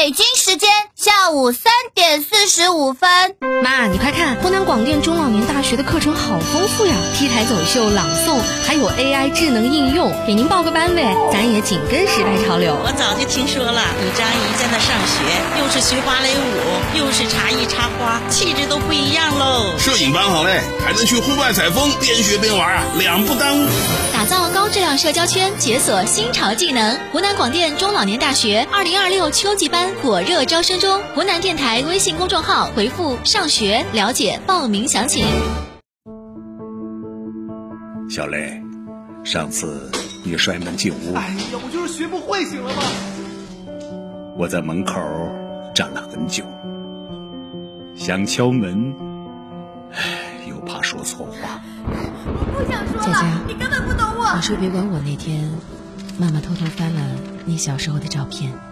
北京时间下午3点45分。 妈，你快看，湖南广电中老年大学的课程好丰富呀，T台走秀、朗诵，还有 AI 智能应用，给您报个班呗，咱也紧跟时代潮流。 我早就听说了，你张姨在那上学，又是学芭蕾舞，又是茶艺插花，气质都不一样喽。 摄影班好嘞，还能去户外采风，边学边玩啊，两不耽误。 打造高质量社交圈，解锁新潮技能。湖南广电中老年大学2026秋季班火热招生中，湖南电台微信公众号回复上学了解报名详情。 小雷，上次你摔门进屋， 哎呀，我就是学不会，行了吗？ 我在门口站了很久，想敲门，又怕说错话。 我不想说了， 佳佳， 你根本不懂我。 你说别管我那天，妈妈偷偷翻了你小时候的照片。